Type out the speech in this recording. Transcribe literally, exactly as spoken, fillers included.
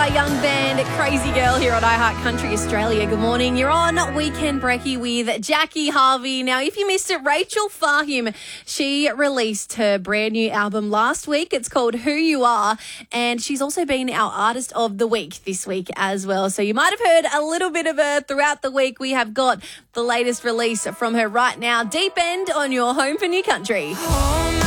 by young band Crazy Girl here on iHeart Country Australia. Good morning. You're on Weekend Brekkie with Jackie Harvey. Now, if you missed it, Rachel Fahim, she released her brand new album last week. It's called Who You Are, and she's also been our Artist of the Week this week as well. So you might have heard a little bit of her throughout the week. We have got the latest release from her right now, Deep End, on your home for New Country.